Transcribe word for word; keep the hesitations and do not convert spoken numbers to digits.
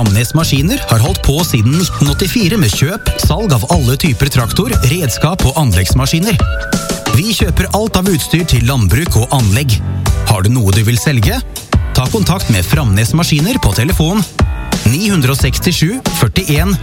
Framnes Maskiner har holdt på siden nitten åttifire med kjøp, salg av alle typer traktor, redskap og anleggsmaskiner. Vi kjøper alt av utstyr til landbruk og anlegg. Har du noe du vil selge? Ta kontakt med Framnes Maskiner på telefon ni seks sju, førtien